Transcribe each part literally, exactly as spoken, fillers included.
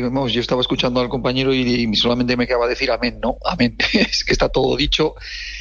vamos, yo estaba escuchando al compañero y, y solamente me quedaba decir amén, ¿no? Amén. Es que está todo dicho.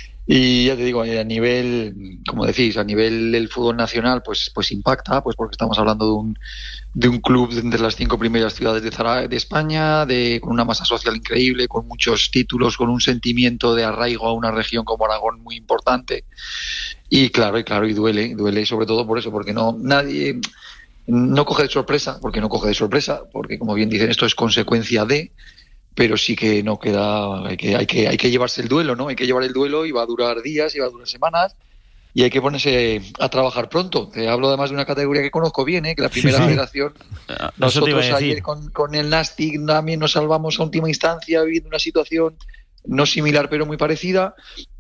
Y ya te digo, a nivel, como decís, a nivel del fútbol nacional, pues, pues impacta, pues porque estamos hablando de un, de un club de entre las cinco primeras ciudades de, Zara, de España, de, con una masa social increíble, con muchos títulos, con un sentimiento de arraigo a una región como Aragón muy importante. Y claro, y claro, y duele, duele sobre todo por eso, porque no, nadie, no coge de sorpresa, porque no coge de sorpresa, porque como bien dicen, esto es consecuencia de, pero sí que no queda, hay que, hay que, hay que llevarse el duelo, ¿no? Hay que llevar el duelo y va a durar días y va a durar semanas y hay que ponerse a trabajar pronto. Te hablo además de una categoría que conozco bien, ¿eh? Que la primera sí, sí. federación, nosotros ayer con, con el Nastic también nos salvamos a última instancia viviendo una situación no similar pero muy parecida.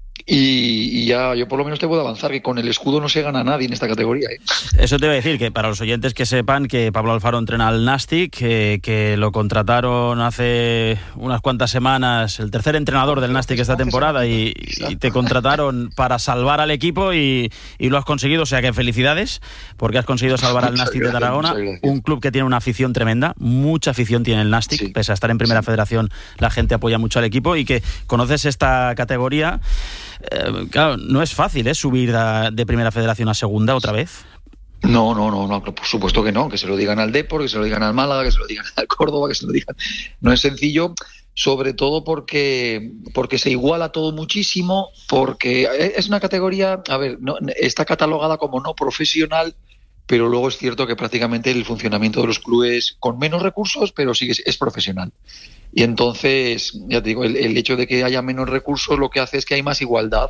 Y, y ya yo por lo menos te puedo avanzar que con el escudo no se gana a nadie en esta categoría, ¿eh? Eso te voy a decir, que para los oyentes que sepan que Pablo Alfaro entrena al Nastic, que, que lo contrataron hace unas cuantas semanas, el tercer entrenador del Nastic esta temporada, y, y te contrataron para salvar al equipo y, y lo has conseguido, o sea que felicidades, porque has conseguido salvar al Nastic de Tarragona, un club que tiene una afición tremenda, mucha afición tiene el Nastic, sí. Pese a estar en primera sí. federación, la gente apoya mucho al equipo y que conoces esta categoría. Eh, claro, no es fácil, ¿eh? Subir a, de primera federación a segunda otra vez. No, no, no, no, por supuesto que no, que se lo digan al Depor, que se lo digan al Málaga, que se lo digan al Córdoba, que se lo digan. No es sencillo, sobre todo porque porque se iguala todo muchísimo, porque es una categoría, a ver, no, está catalogada como no profesional, pero luego es cierto que prácticamente el funcionamiento de los clubes con menos recursos, pero sí es, es profesional. Y entonces, ya te digo, el, el hecho de que haya menos recursos lo que hace es que hay más igualdad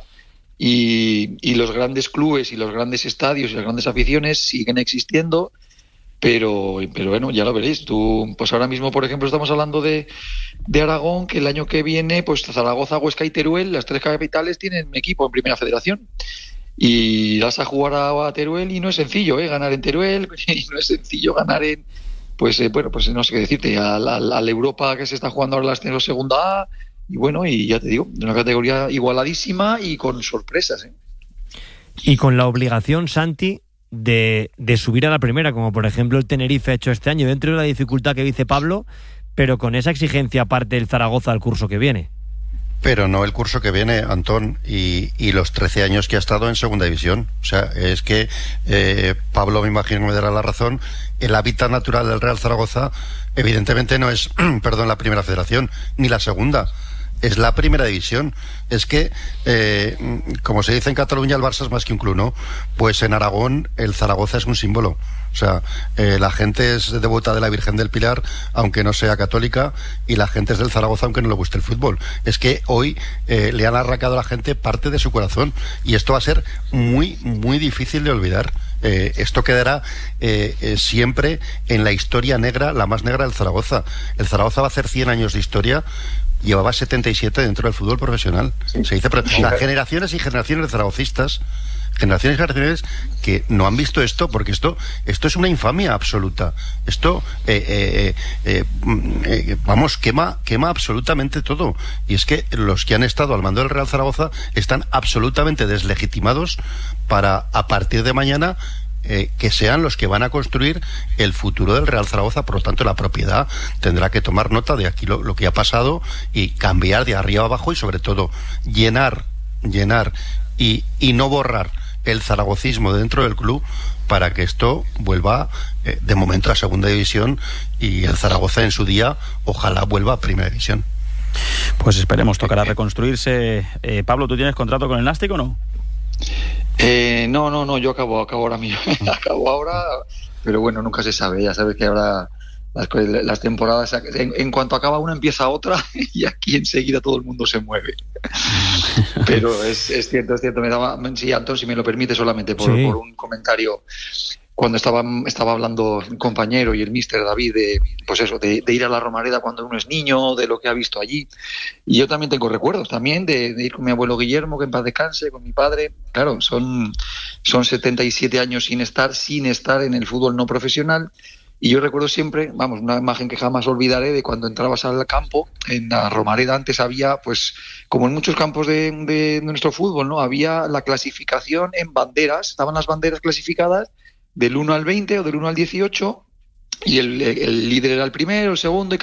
y, y los grandes clubes y los grandes estadios y las grandes aficiones siguen existiendo, pero, pero bueno, ya lo veréis. Tú, pues ahora mismo, por ejemplo, estamos hablando de, de Aragón, que el año que viene, pues Zaragoza, Huesca y Teruel, las tres capitales, tienen equipo en Primera Federación. Y vas a jugar a, a Teruel y no es sencillo, ¿eh? Ganar en Teruel, y no es sencillo ganar en... Pues eh, bueno, pues no sé qué decirte, a la Europa que se está jugando ahora la segunda A, y bueno, y ya te digo, de una categoría igualadísima y con sorpresas, ¿eh? Y con la obligación, Santi, de, de subir a la primera, como por ejemplo el Tenerife ha hecho este año, dentro de la dificultad que dice Pablo, pero con esa exigencia aparte del Zaragoza al curso que viene. Pero no el curso que viene, Antón, y, y los trece años que ha estado en segunda división. O sea, es que eh, Pablo, me imagino que me dará la razón, el hábitat natural del Real Zaragoza evidentemente no es, perdón, la primera federación, ni la segunda. Es la primera división. Es que, eh, como se dice en Cataluña, el Barça es más que un club, ¿no? Pues en Aragón el Zaragoza es un símbolo. O sea, eh, la gente es devota de la Virgen del Pilar, aunque no sea católica, y la gente es del Zaragoza, aunque no le guste el fútbol. Es que hoy eh, le han arrancado a la gente parte de su corazón, y esto va a ser muy, muy difícil de olvidar. Eh, esto quedará eh, eh, siempre en la historia negra, la más negra del Zaragoza. El Zaragoza va a hacer cien años de historia. Llevaba setenta y siete dentro del fútbol profesional. Sí. Se dice, pero las generaciones y generaciones de zaragocistas, generaciones y generaciones que no han visto esto, porque esto esto es una infamia absoluta. Esto, eh, eh, eh, eh, vamos, quema, quema absolutamente todo. Y es que los que han estado al mando del Real Zaragoza están absolutamente deslegitimados para, a partir de mañana, Eh, que sean los que van a construir el futuro del Real Zaragoza. Por lo tanto, la propiedad tendrá que tomar nota de aquí lo, lo que ha pasado y cambiar de arriba abajo, y sobre todo llenar, llenar y, y no borrar el zaragocismo dentro del club para que esto vuelva eh, de momento a segunda división, y el Zaragoza en su día ojalá vuelva a primera división. Pues esperemos, tocará reconstruirse. eh, Pablo, ¿tú tienes contrato con el Nastic o no? Eh, no, no, no, yo acabo, acabo ahora mismo, acabo ahora, pero bueno, nunca se sabe, ya sabes que ahora las, las temporadas, en, en cuanto acaba una empieza otra, y aquí enseguida todo el mundo se mueve. Pero es, es cierto, es cierto, me daba, sí, Antón, si me lo permite, solamente por, sí. por un comentario. Cuando estaba, estaba hablando el compañero y el míster David de, pues eso, de, de ir a la Romareda cuando uno es niño, de lo que ha visto allí. Y yo también tengo recuerdos también de, de ir con mi abuelo Guillermo, que en paz descanse, con mi padre. Claro, son, son setenta y siete años sin estar, sin estar en el fútbol no profesional. Y yo recuerdo siempre, vamos, una imagen que jamás olvidaré, de cuando entrabas al campo, en la Romareda antes había, pues, como en muchos campos de, de nuestro fútbol, ¿no? Había la clasificación en banderas, estaban las banderas clasificadas del uno al veinte o del uno al dieciocho, y el, el líder era el primero, el segundo, y